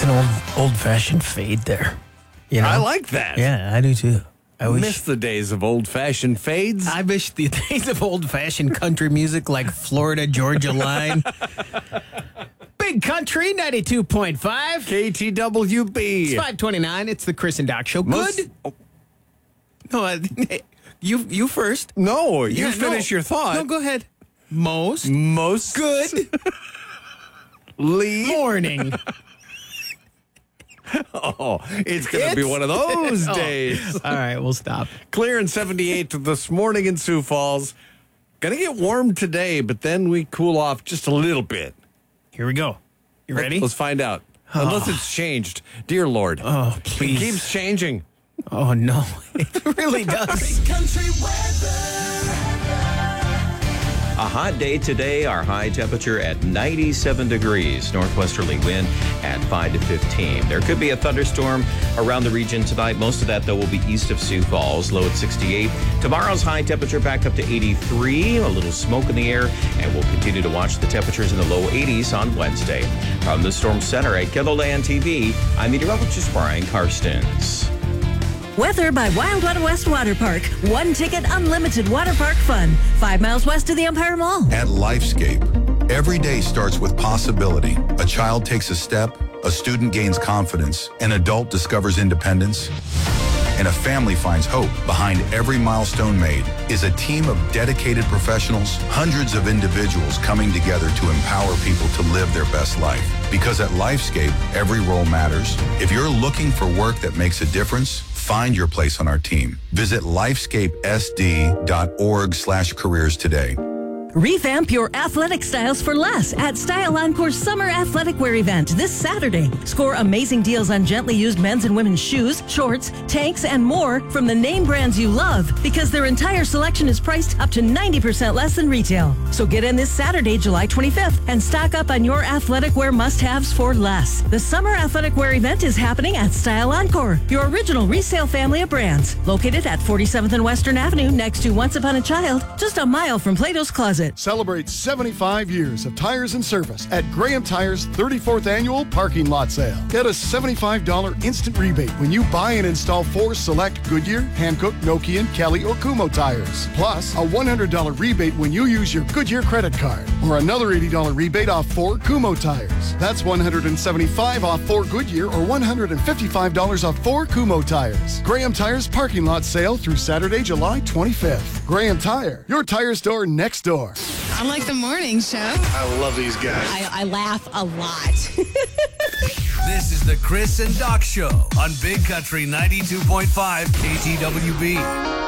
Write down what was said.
an old-fashioned fade there. You know? I like that. Yeah, I do too. I miss the days of old-fashioned fades. I wish the days of old-fashioned country music like Florida Georgia Line. Big Country 92.5 KTWB. It's 5:29. It's the Chris and Doc Show. Good. No, you first. No, you finish your thought. No, go ahead. Most good morning. Oh, it's going to be one of those days. All right, we'll stop. Clear and 78 this morning in Sioux Falls. Going to get warm today, but then we cool off just a little bit. Here we go. You ready? Let's find out. Unless it's changed. Dear Lord. Oh, please. It keeps changing. Oh, no. It really does. Big country weather. A hot day today, our high temperature at 97 degrees. Northwesterly wind at 5 to 15. There could be a thunderstorm around the region tonight. Most of that, though, will be east of Sioux Falls, low at 68. Tomorrow's high temperature back up to 83. A little smoke in the air, and we'll continue to watch the temperatures in the low 80s on Wednesday. From the Storm Center at KENDLELAND TV, I'm meteorologist Brian Karstens. Weather by Wild Wild West Water Park. One ticket, unlimited water park fun. 5 miles west of the Empire Mall. At Lifescape, every day starts with possibility. A child takes a step, a student gains confidence, an adult discovers independence, and a family finds hope. Behind every milestone made is a team of dedicated professionals, hundreds of individuals coming together to empower people to live their best life. Because at Lifescape, every role matters. If you're looking for work that makes a difference, find your place on our team. Visit lifescapesd.org/careers today. Revamp your athletic styles for less at Style Encore's Summer Athletic Wear event this Saturday. Score amazing deals on gently used men's and women's shoes, shorts, tanks, and more from the name brands you love because their entire selection is priced up to 90% less than retail. So get in this Saturday, July 25th, and stock up on your athletic wear must-haves for less. The Summer Athletic Wear event is happening at Style Encore, your original resale family of brands. Located at 47th and Western Avenue next to Once Upon a Child, just a mile from Plato's Closet. Celebrate 75 years of tires and service at Graham Tires' 34th annual parking lot sale. Get a $75 instant rebate when you buy and install 4 select Goodyear, Hankook, Nokian, Kelly, or Kumho tires. Plus, a $100 rebate when you use your Goodyear credit card, or another $80 rebate off 4 Kumho tires. That's $175 off 4 Goodyear or $155 off 4 Kumho tires. Graham Tires parking lot sale through Saturday, July 25th. Graham Tire, your tire store next door. I like the morning show. I love these guys. I laugh a lot. This is the Chris and Doc Show on Big Country 92.5 KTWB.